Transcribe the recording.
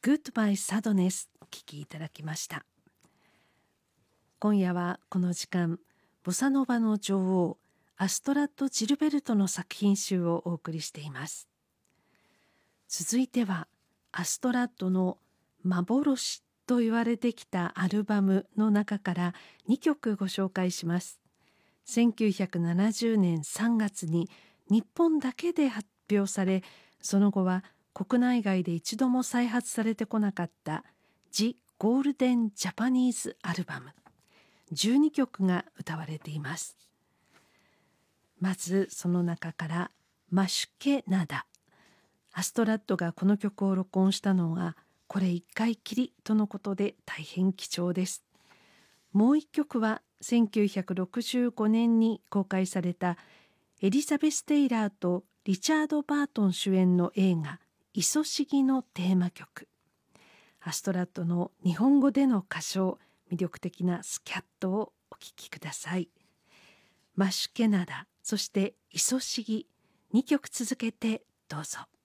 Goodbye Sadness お聴きいただきました。今夜はこの時間、ボサノバの女王アストラッド・ジルベルトの作品集をお送りしています。続いてはアストラッドの幻と言われてきたアルバムの中から2曲ご紹介します。1970年3月に日本だけで発表され、その後は国内外で一度も再発されてこなかったジ・ゴールデン・ジャパニーズ・アルバム12曲が歌われています。まずその中からマシュケナダ。アストラッドがこの曲を録音したのはこれ1回きりとのことで大変貴重です。もう1曲は1965年に公開されたエリザベス・テイラーとリチャード・バートン主演の映画イソシギのテーマ曲。アストラッドの日本語での歌唱、魅力的なスキャットをお聴きください。マシュケナダ、そしてイソシギ、2曲続けてどうぞ。